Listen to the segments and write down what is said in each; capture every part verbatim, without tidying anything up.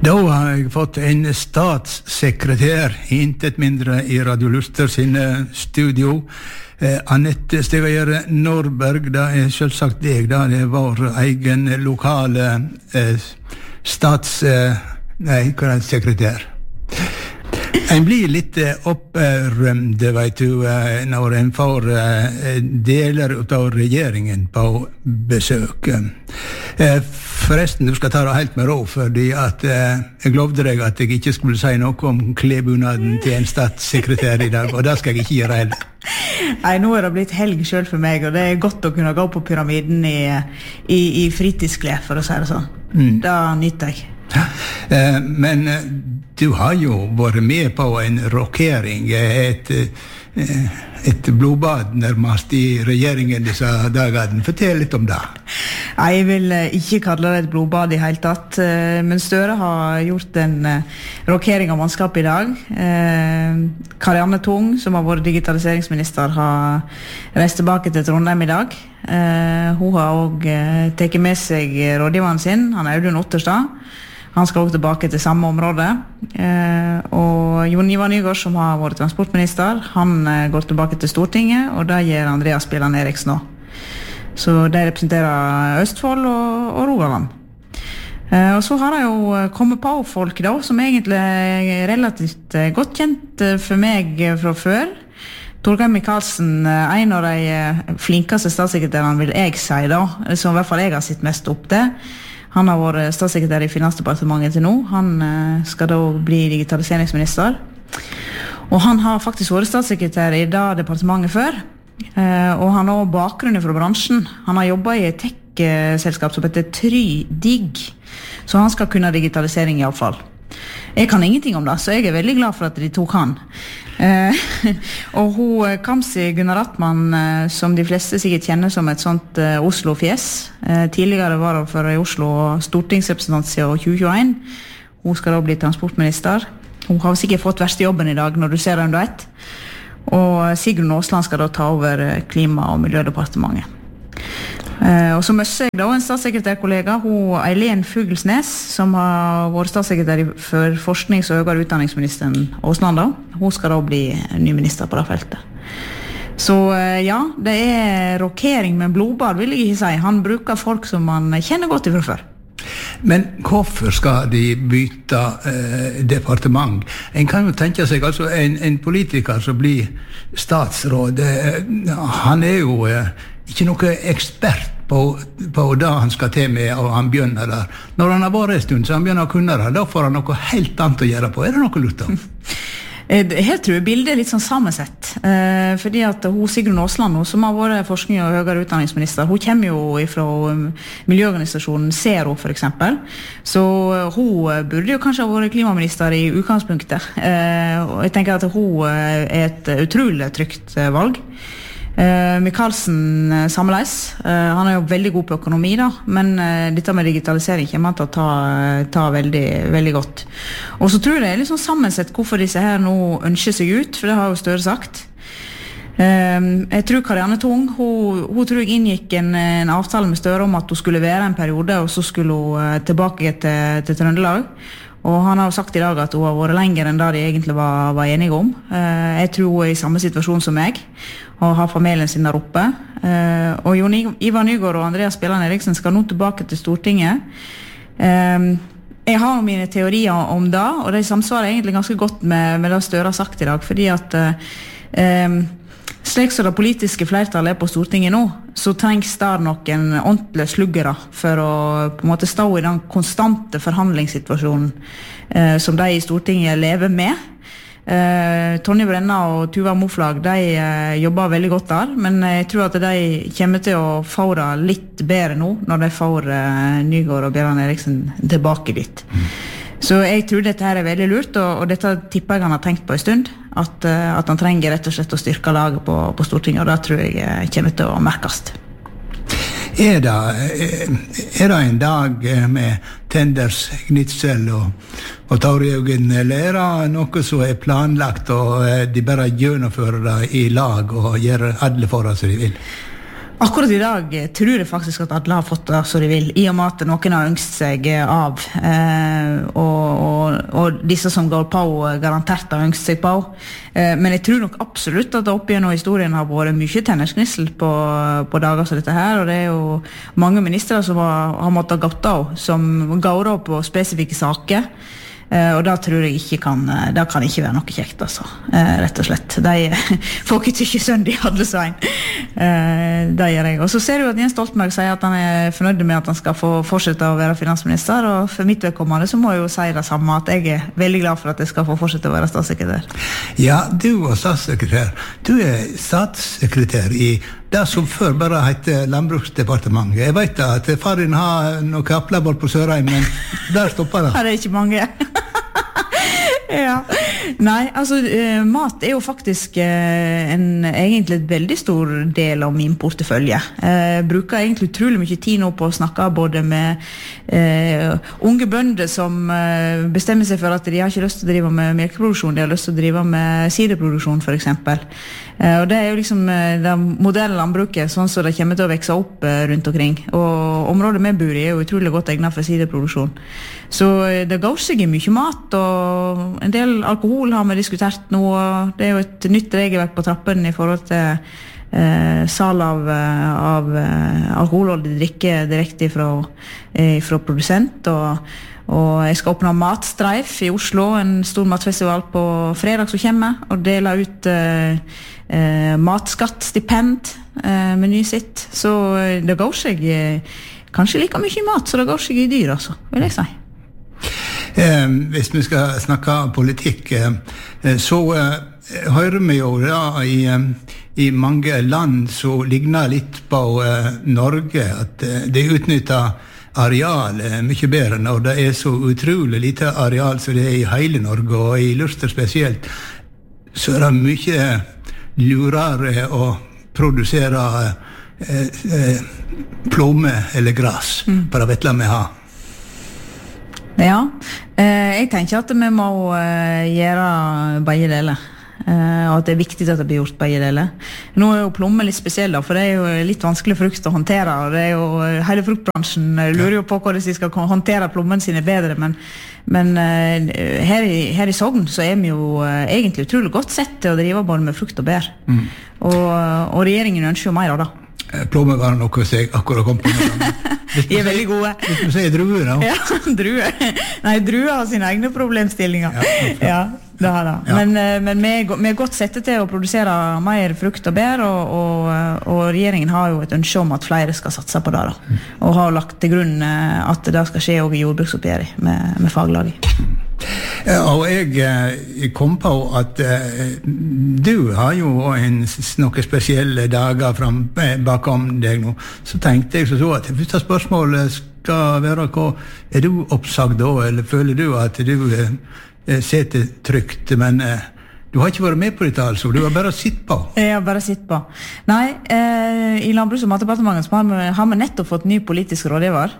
Då har jag fått en statssekretär, intet mindre i Radio Luster sin studio. Eh, Annette Stegager Norberg, det er selvsagt deg, da. Det er vår egen lokale eh, stats... Eh, nei, hva er det, sekretær? En blir litt opprømd, vet du, når en får deler av regjeringen på besøk. Forresten, du skal ta det helt med ro, fordi at jeg lovde deg at jeg ikke skulle si noe om klebunaden til en statssekretær i dag, og det skal jeg ikke gjøre heller. Nei, nå er det blitt helg selv for meg, og det er godt å kunne gå på pyramiden i, i, i fritidsklær, for å si det sånn. Mm. Det nytter jeg. Eh, men du har jo vært med på en rokering, et, et blodbad nærmest i regjeringen disse dagene. Fortell litt om det. Nei, jeg vil ikke kalle det et blodbad i hele tatt, men Støre har gjort en rokering av mannskap i dag. Karianne Tung, som har vært digitaliseringsminister, har reist tilbake til Trondheim i dag. Hun har også tatt med seg rådgiveren sin, han er Audun Otterstad. Han skal også tilbake til samme område. Eh, og Jon Ivar Nygård, som har vært transportminister, han eh, går tilbake til Stortinget, og det gjør Andreas Bjelland Eriksen nå. Så de representerer Østfold og, og Rogaland. Eh, og så har jeg jo kommet på folk da, som egentlig er relativt eh, godt kjent eh, for meg eh, fra før. Torgeir Micaelsen, en av de flinkeste statssekretærene vil jeg si da, som i hvert fall jeg har sett mest opp til. Han har vært statssekretær i Finansdepartementet til nå. Han skal da bli digitaliseringsminister. Og han har faktisk vært statssekretær i det departementet før. Og han har også bakgrunn fra bransjen. Han har jobbet i et tech-selskap som heter TryDig. Så han skal kunne digitalisering i alle fall. Jeg kan ingenting om det, så jeg er veldig glad for at de tok han. Eh, og hun Kamzy Gunaratnam, eh, som de fleste sikkert kjenner som et sånt eh, Oslo-fjes. Eh, tidligere var hun for i Oslo stortingsrepresentant siden tjue tjueen. Hun skal da bli transportminister. Hun har sikkert fått verste jobben i dag når du ser den du vet. Og Sigrun Aasland skal da ta over Klima- og miljødepartementet. Uh, og så møtte jeg da en statssekretærkollega, hun Eileen Fuglesnes, som har vært statssekretær for forsknings- og høyere utdanningsministeren Aasland da. Hun skal da bli ny minister på det feltet. Så uh, ja, det er rokering med blodbad, vil jeg ikke si. Han bruker folk som man kjenner godt ifra før. Men hvorfor skal de bytte eh, departement? En kan jo tenke seg, altså en, en politiker som blir statsråd, eh, han er jo eh, ikke noe ekspert på, på det han skal til med, og han begynner der. Når han har vært en stund, så han begynner å kunne det, da får han noe helt annet å gjøre på. Er det noe lurt av? Jeg tror bildet er litt sånn sammensett, eh, fordi at hun Sigrun Aasland, som har vært forskning- og høyere utdanningsminister, hun kommer jo fra miljøorganisasjonen Zero for eksempel, så hun burde jo kanskje ha vært klimaminister i utgangspunktet, eh, og jeg tenker at hun er et utrolig trygt valg. Uh, Micaelsen uh, sammenleis. Uh, han er jo veldig god på økonomi da, men uh, dette med digitalisering kommer han til å ta, ta veldig, veldig godt. Og så tror jeg det er litt sånn sammensett hvorfor disse her nå ønsker seg ut, for det har jo Støre sagt. Uh, jeg tror Karianne Tung, hun, hun tror jeg inngikk en, en avtale med Støre om at hun skulle være en periode, og så skulle hun uh, tilbake til, til Trøndelag. Og han har jo sagt i dag at hun har vært lenger enn det de egentlig var, var enige om. Uh, jeg tror hun er i samme situasjon som meg, og har familien sin der oppe. Uh, og Jon Ivar Nygård og Andreas Bjelland Eriksen skal nå tilbake til Stortinget. Uh, jeg har mine teorier om det, og de samsvarer egentlig ganske godt med, med det Støre har sagt i dag, fordi at uh, um, slik som det politiske flertallet er på Stortinget nå, så trengs det noen ordentlige sluggere for å på en måte stå i den konstante forhandlingssituasjonen eh, som de i Stortinget lever med. Eh, Tonje Brenna og Tuva Moflag, de eh, jobber veldig godt der, men jeg tror at de kommer til å få det litt bedre nå, når de får eh, Nygård og Bjelland Eriksen tilbake dit. Mm. Så jeg tror dette her er veldig lurt, og, og dette tipper jeg han har tenkt på en stund, at, uh, at han trenger rett og slett å styrke laget på, på Stortinget, og det tror jeg kommer til å merkes. Er det, er det en dag med tenders, gnitsel og, og taurjøgen, eller er det noe som er planlagt, og de bare gjennomfører det i lag og gjør alle forhold som de vil? Akkurat i dag tror jeg faktisk at alle har fått det så de vil, i og med at noen har ønsket seg av, eh, og, og, og disse som går på garantert har ønsket seg på. Eh, men jeg tror nok absolutt at det opp igjennom historien har vært mye tennersknissel på, på dager som dette her, og det er jo mange ministre som har, har måttet gått av, som går av på spesifikke saker. Uh, og da tror jeg ikke kan, uh, det kan ikke være noe kjekt, altså, uh, rett og slett. De får ikke tykke sønn de hadde svein. Uh, det gjør jeg. Og så ser du at Jens Stoltenberg sier at han er fornøyd med at han skal få fortsette å være finansminister, og for mitt vedkommende så må jeg jo si det samme, at jeg er veldig glad for at jeg skal få fortsette å være statssekretær. Ja, du var statssekretær. Du er statssekretær i det som før bare heter Landbruksdepartementet. Jeg vet at far din har noen kapler på Sørheim, men der stopper det. Her er ikke mange. Ja. Nei, altså eh, mat er jo faktisk eh, en, egentlig et veldig stor del av min portefølje. Jeg eh, bruker egentlig utrolig mye tid nå på å snakke både med eh, unge bønder som eh, bestemmer seg for at de har ikke lyst til å drive med melkeproduksjon, de har lyst til å drive med siderproduksjon for eksempel. Eh, og det er jo liksom eh, det moderne landbruket, sånn som det kommer til å vekse opp eh, rundt omkring. Og området vi bor i er jo utrolig godt egnet for siderproduksjon. Så eh, det går seg i mye mat, og en del alkohol har vi diskutert nå. Det er jo et nytt regelverk på trappen i forhold til eh, sal av, av eh, alkoholholdig drikke direkte fra, eh, fra produsent. Og, og jeg skal åpne Matstreif i Oslo, en stor matfestival på fredag som kommer, og dele ut eh, eh, matskattstipend eh, med ny sitt. Så det går seg eh, kanskje like mye mat, så det går seg i dyr, altså, vil jeg si. Eh, hvis vi skal snakke politikk, eh, så eh, hører vi jo da i, eh, i mange land som ligner litt på eh, Norge, at eh, det utnytter areal eh, mye bedre når det er så utrolig lite areal som det er i hele Norge, og i Luster spesielt, så er det mye lurere å produsere eh, eh, plomme eller gras mm. på det vettlet vi har. Ja, eh, jeg tenker at vi må eh, gjøre begge deler, eh, og at det er viktig at det blir gjort begge deler. Nå er jo plomme litt spesiell, for det er jo litt vanskelig frukt å håndtere, og det er jo, hele fruktbransjen lurer jo på hvordan de skal håndtere plommen sine bedre, men, men eh, her, i, her i Sogn så er vi jo eh, egentlig utrolig godt sett til å drive både med frukt og bær, mm. og, og regjeringen ønsker jo mer av det. Plomme var noe som jeg akkurat kom på med. De er veldig gode. Hvis du sier druer, da. Ja, druer. Nei, druer har sine egne problemstillinger. Ja, ja det har det. Ja. Men, men vi, er, vi er godt sette til å produsere mer frukt og bær, og, og, og regjeringen har jo et ønske om at flere skal satse på det, da. Og har lagt til grunn at det skal skje også i jordbruksoppgjøret med, med faglaget. Ja, og jeg, jeg kom på at uh, du har jo en, noen spesielle dager frem, bakom deg nå. Så tenkte jeg så, så at det første spørsmålet skal være hva er du oppsagt da, eller føler du at du uh, setter trygt, men uh, du har ikke vært med på dette, altså. Du har bare sitt på. Jeg har bare sitt på. Nei, eh, i Landbruks- og matdepartementet har vi, har vi nettopp fått ny politisk rådgiver.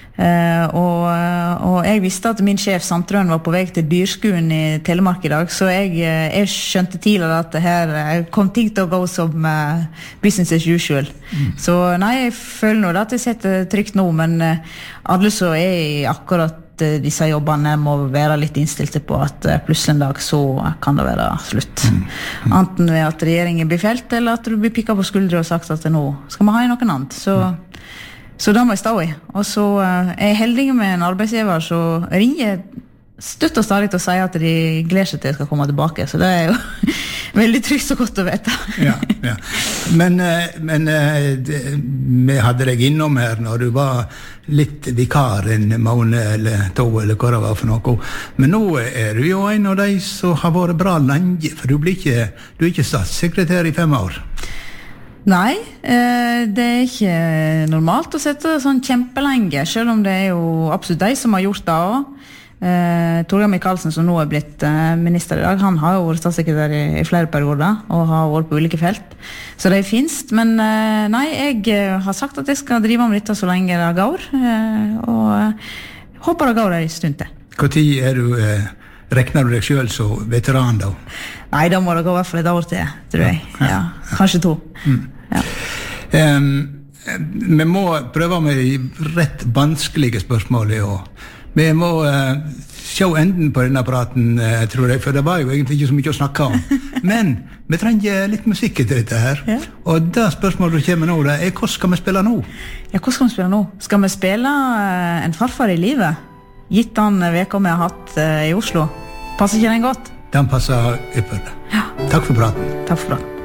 Uh, og, og jeg visste at min sjef Sandtrøen var på vei til dyrskuen i Telemark i dag, så jeg, jeg skjønte tidligere at det her kom ting til å gå som uh, business as usual. Mm. Så nei, jeg føler nå at jeg setter trygt nå, men uh, alle som er i akkurat uh, disse jobbene må være litt innstilte på at uh, plutselig en dag så kan det være slutt. Mm. Mm. Enten ved at regjeringen blir felt, eller at du blir pikket på skuldre og sagt at nå skal vi ha i noen annet. Så mm. Så da må jeg stå i. Og så uh, er jeg heldig med en arbeidsgiver som ringer støtt og stadig til å si at de gleder seg til jeg skal komme tilbake. Så det er jo veldig trygt og godt å vite. Ja, ja. Men, uh, men uh, det, vi hadde deg innom her når du var litt vikar en måned eller to, eller hva det var for noe. Men nå er du jo en av de som har vært bra lenge, for du, blir ikke, du er ikke statssekretær i fem år. Nei, eh, det er ikke normalt å sette sånn kjempelenge, selv om det er jo absolutt de som har gjort det også. Eh, Torgeir Micaelsen, som nå er blitt eh, minister i dag, han har jo vært statssekretær i, i flere perioder, og har vært på ulike felt. Så det finnes, men eh, nei, jeg har sagt at jeg skal drive med dette så lenge det går, eh, og eh, håper det går en stund til. Hvor tid er du... Eh Rekner du deg selv som veteran da? Nei, da må det gå i hvert fall et år til, tror jeg. Ja, ja, ja. Kanskje to. Mm. Ja. Um, vi må prøve med rett vanskelige spørsmål i år. Vi må uh, se enden på denne praten, uh, tror jeg, for det var jo egentlig ikke så mye å snakke om. Men vi trenger litt musikk til dette her. Ja. Og det spørsmålet som kommer nå, det er hvordan skal vi spille nå? Ja, hvordan skal vi spille nå? Skal vi spille uh, En farfar i livet? Gitt den veka vi har hatt uh, i Oslo. Passer ikke den godt? Den passer ypperlig. Ja. Takk for praten. Takk for praten.